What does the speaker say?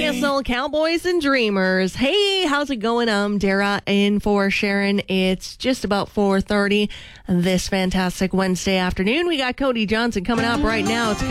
KSL Cowboys and Dreamers. Hey, how's it going? I'm Dara in for Sharon. It's just about 4:30 this fantastic Wednesday afternoon. We got Cody Johnson coming up right now. It's